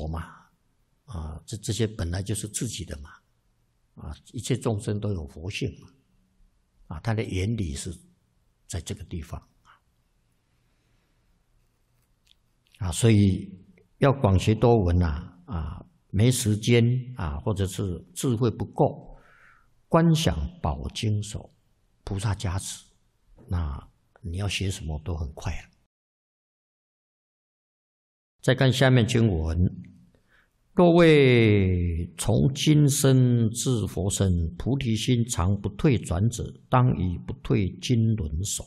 佛嘛，这些本来就是自己的嘛，一切众生都有佛性嘛，它的原理是在这个地方所以要广学多闻没时间或者是智慧不够，观想宝经手，菩萨加持，那你要学什么都很快了。再看下面经文：若为从今生至佛身，菩提心常不退转者，当以不退经轮手。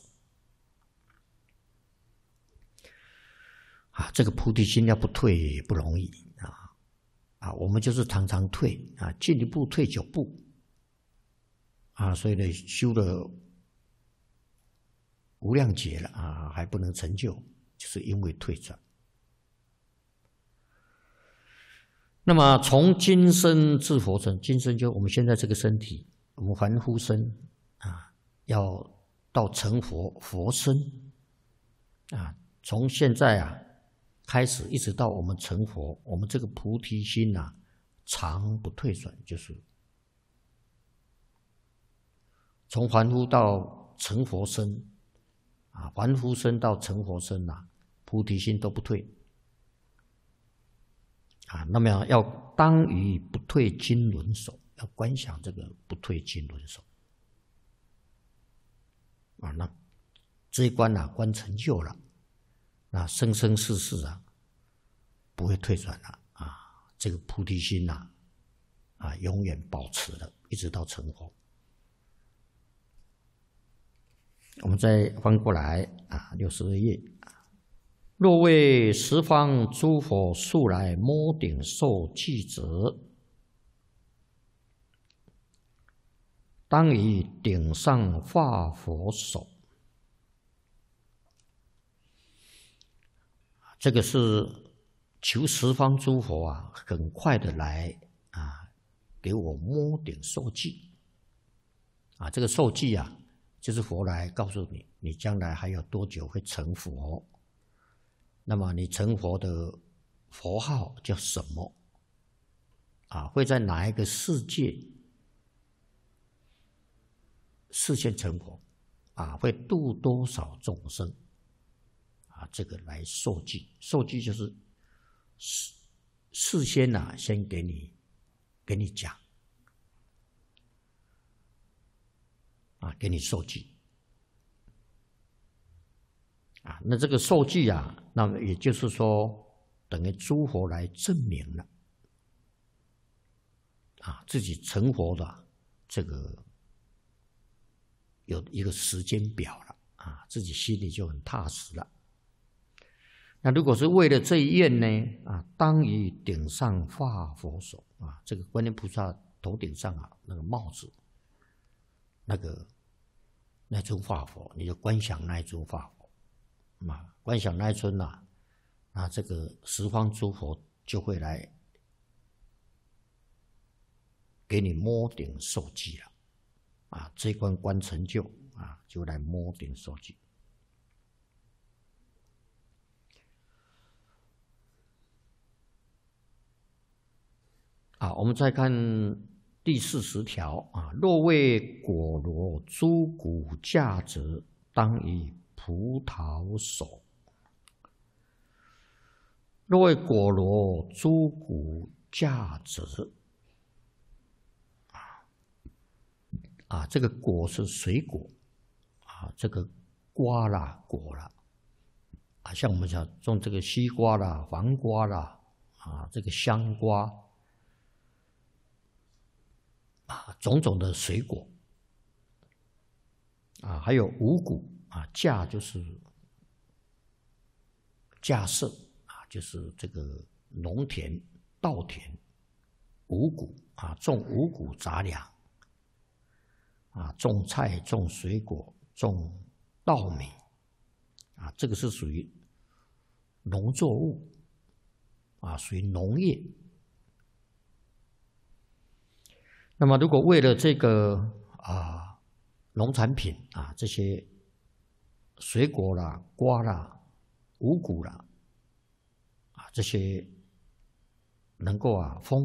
这个菩提心要不退也不容易我们就是常常退进一步退9步所以呢，修了无量劫了还不能成就，就是因为退转。那么从今生至佛身，今生就我们现在这个身体，我们凡夫身要到成佛身从现在开始一直到我们成佛，我们这个菩提心常不退转，就是从凡夫到成佛身凡夫身到成佛身菩提心都不退那么要当于不退经轮手，要观想这个不退经轮手那这一关观成就了，那生生世世不会退转了这个菩提心永远保持了，一直到成佛。我们再翻过来62页若为十方诸佛速来摸顶受记者，当以顶上化佛手。这个是求十方诸佛很快的来给我摸顶受记这个受记就是佛来告诉你，你将来还有多久会成佛，那么你成佛的佛号叫什么会在哪一个世界示现成佛会度多少众生这个来受记。受记就是事先先给你讲给你受记那这个受记那么也就是说等于诸佛来证明了自己成佛的这个有一个时间表了自己心里就很踏实了。那如果是为了这一愿呢当于顶上化佛手这个观音菩萨头顶上那个帽子，那尊化佛，你就观想那一尊化佛观想那一尊这个十方诸佛就会来给你摸顶受记了这一关观成就就来摸顶受记。我们再看第40条若为果罗诸古价者，当以葡萄手。若为果罗诸古价者这个果是水果这个瓜啦果啦像我们讲种这个西瓜啦黄瓜啦这个香瓜种种的水果还有五谷稼就是稼穑就是这个农田稻田，五谷种五谷杂粮种菜种水果种稻米这个是属于农作物属于农业。那么如果为了这个农产品这些水果啦瓜啦五谷啦这些能够丰